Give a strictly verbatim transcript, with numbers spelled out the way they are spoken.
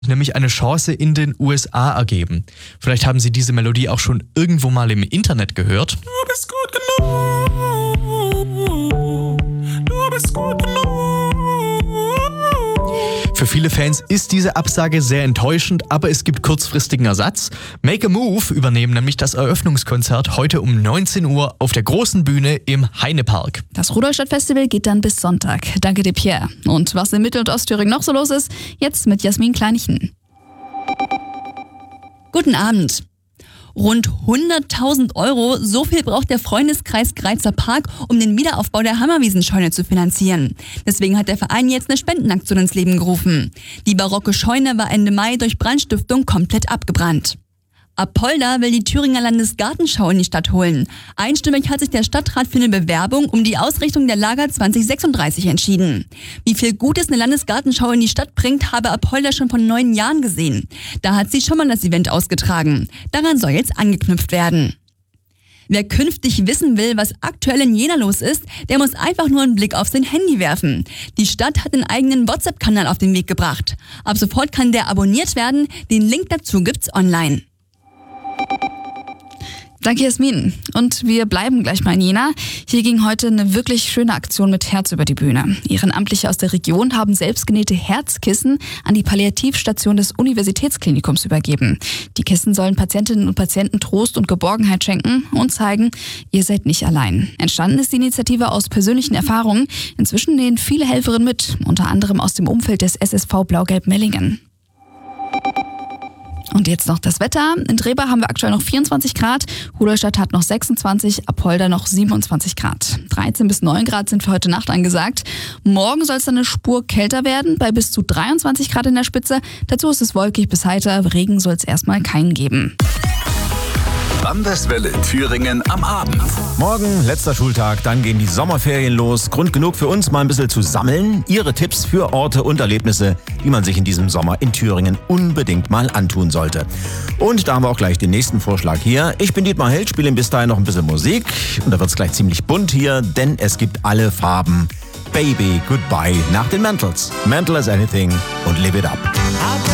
nämlich eine Chance in den U S A ergeben. Vielleicht haben Sie diese Melodie auch schon irgendwo mal im Internet gehört. Du bist gut genug. Du bist gut genug. Für viele Fans ist diese Absage sehr enttäuschend, aber es gibt kurzfristigen Ersatz. Make a Move übernehmen nämlich das Eröffnungskonzert heute um neunzehn Uhr auf der großen Bühne im Heinepark. Das Rudolstadt-Festival geht dann bis Sonntag. Danke dir, Pierre. Und was in Mittel- und Ostthüringen noch so los ist, jetzt mit Jasmin Kleinichen. Guten Abend. Rund hunderttausend Euro, so viel braucht der Freundeskreis Greizer Park, um den Wiederaufbau der Hammerwiesenscheune zu finanzieren. Deswegen hat der Verein jetzt eine Spendenaktion ins Leben gerufen. Die barocke Scheune war Ende Mai durch Brandstiftung komplett abgebrannt. Apolda will die Thüringer Landesgartenschau in die Stadt holen. Einstimmig hat sich der Stadtrat für eine Bewerbung um die Ausrichtung der Lager zwanzig sechsunddreißig entschieden. Wie viel Gutes eine Landesgartenschau in die Stadt bringt, habe Apolda schon vor neun Jahren gesehen. Da hat sie schon mal das Event ausgetragen. Daran soll jetzt angeknüpft werden. Wer künftig wissen will, was aktuell in Jena los ist, der muss einfach nur einen Blick auf sein Handy werfen. Die Stadt hat einen eigenen WhatsApp-Kanal auf den Weg gebracht. Ab sofort kann der abonniert werden. Den Link dazu gibt's online. Danke, Jasmin. Und wir bleiben gleich mal in Jena. Hier ging heute eine wirklich schöne Aktion mit Herz über die Bühne. Ehrenamtliche aus der Region haben selbstgenähte Herzkissen an die Palliativstation des Universitätsklinikums übergeben. Die Kissen sollen Patientinnen und Patienten Trost und Geborgenheit schenken und zeigen, ihr seid nicht allein. Entstanden ist die Initiative aus persönlichen Erfahrungen. Inzwischen nähen viele Helferinnen mit, unter anderem aus dem Umfeld des S S V Blau-Gelb Mellingen. Und jetzt noch das Wetter. In Drehba haben wir aktuell noch vierundzwanzig Grad, Rudolstadt hat noch sechsundzwanzig, Apolda noch siebenundzwanzig Grad. dreizehn bis neun Grad sind für heute Nacht angesagt. Morgen soll es dann eine Spur kälter werden, bei bis zu dreiundzwanzig Grad in der Spitze. Dazu ist es wolkig bis heiter, Regen soll es erstmal keinen geben. Landeswelle Thüringen am Abend. Morgen, letzter Schultag, dann gehen die Sommerferien los. Grund genug für uns, mal ein bisschen zu sammeln. Ihre Tipps für Orte und Erlebnisse, die man sich in diesem Sommer in Thüringen unbedingt mal antun sollte. Und da haben wir auch gleich den nächsten Vorschlag hier. Ich bin Dietmar Held, spiele bis dahin noch ein bisschen Musik. Und da wird es gleich ziemlich bunt hier, denn es gibt alle Farben. Baby, Goodbye nach den Mantles. Mental as anything und live it up.